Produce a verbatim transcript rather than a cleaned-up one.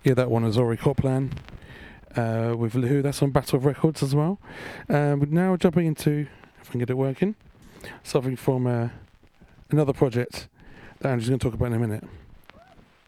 Yeah, that one is Ori Copland uh, with Lahu. That's on Battle of Records as well. Um, but now jumping into, if I can get it working, something from uh, another project that Andrew's going to talk about in a minute.